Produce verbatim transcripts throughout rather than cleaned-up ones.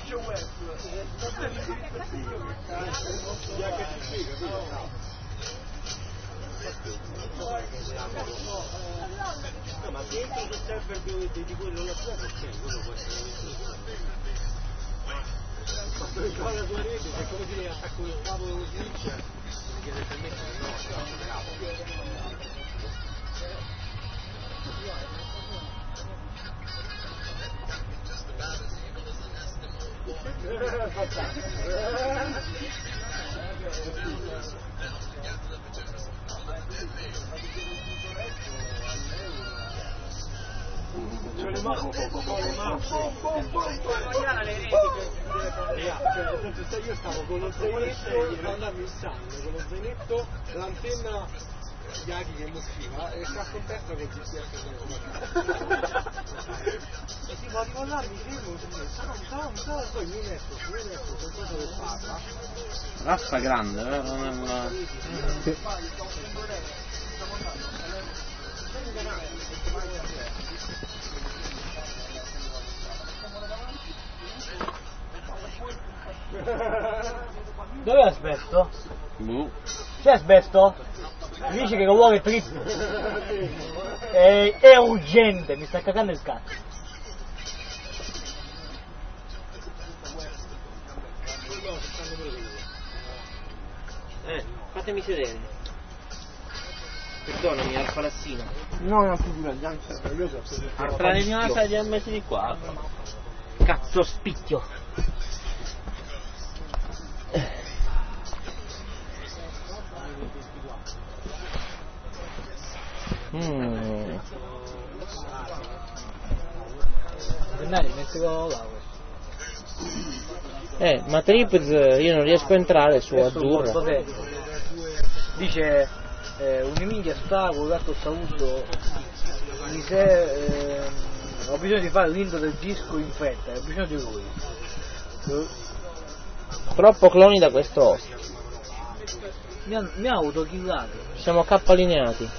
No, ma se entri sul server di, di, di quello là, ok, quello può essere. Quando entra la tua rete, se come dire attacco il cavo Switch, mi chiede permesso di no, c'è le mani, cioè io stavo con lo zainetto e andavo in sangue, con lo zainetto, l'antenna Yagi che mi usciva e sta con testa con G P S e si va a rivolare, mi fermo, tam tam tam, poi mi metto, mi metto qualcosa che parla. Rasta grande, vero? Non è una... Sì. Dove aspetto? Buh. C'è aspetto? Mi dice che lo vuole trip. È, è urgente, mi sta cagando il cazzo. Eh, fatemi sedere. Perdonami, al palazzino. No, no, figurati, anzi, io so se... Tra le mie di metti di qua. Cazzo spicchio. Mm. Dai, mettilo là. Eh, ma Trips io non riesco a entrare su Azzurra. Dice eh, un minchia sta con l'altro saluto mi se eh, ho bisogno di fare l'intro del disco in fretta, ho bisogno di lui. Troppo cloni da questo host. Mi ha, mi ha autokillato. Siamo K-allineati.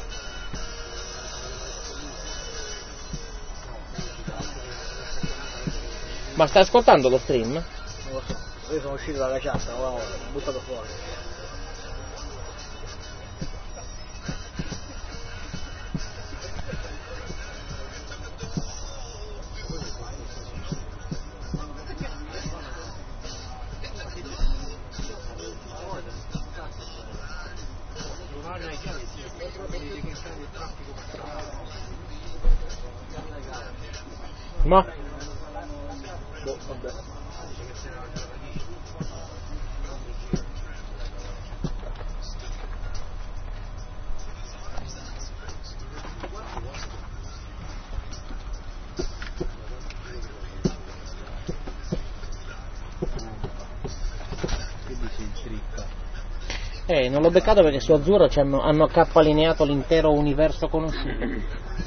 Ma stai ascoltando lo stream? Non lo so, io sono uscito dalla chat, l'ho buttato fuori. Ma Boh, vabbè. Eh, non l'ho beccato perché su Azzurro hanno, hanno K-allineato l'intero universo conosciuto. In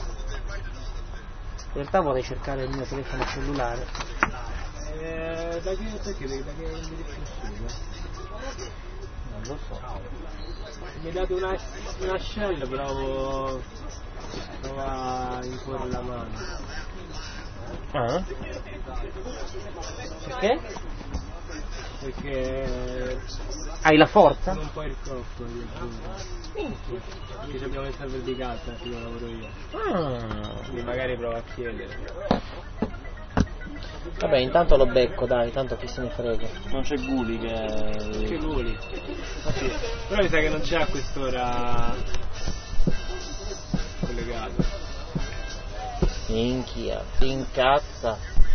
realtà vorrei cercare il mio telefono cellulare. Eh, da che perché da che indirizzo? Non lo so. Mi date una, una shell, provo, provo a imporre la mano. Ah? Perché? Perché Hai la forza? non puoi il corpo, perché abbiamo il server di carta, se lo lavoro io. Ah. Quindi magari provo a chiedere. Vabbè, intanto lo becco, dai, tanto chi se ne frega. Non c'è Guli che... Che voli. Ah, sì. Però mi sa che non c'è a quest'ora collegato. Minchia, ti incazza.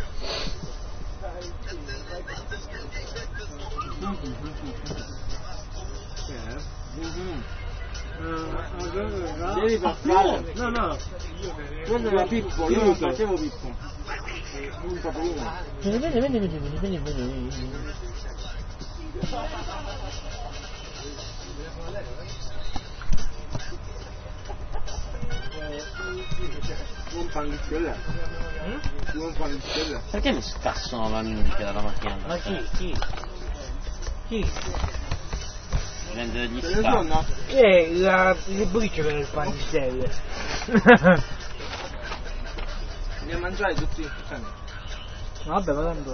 Mm-hmm. Uh, devi passare. No, no. Quello era Pippo, io non facevo Pippo. Non sapevo. Vieni, vieni, vieni, vieni, vieni, vieni. Un pannicello. Un pannicello. Perché mi scassano la minchia dalla macchina? Ma chi? Chi? Chi? Prende degli Ce ne scatti. sono? Eh, la, le briciole del pandistelle. Ne mangiai tutti. Vabbè, ma tanto